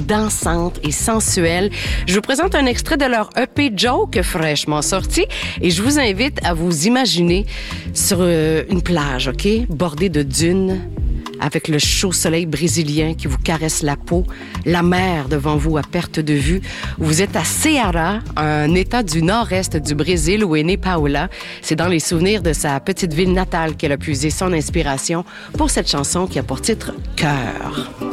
dansante et sensuelle. Je vous présente un extrait de leur EP Joke, fraîchement sorti, et je vous invite à vous imaginer sur une plage, OK? Bordée de dunes, avec le chaud soleil brésilien qui vous caresse la peau, la mer devant vous à perte de vue. Vous êtes à Ceará, un état du nord-est du Brésil où est née Paola. C'est dans les souvenirs de sa petite ville natale qu'elle a puisé son inspiration pour cette chanson qui a pour titre « Cœur ».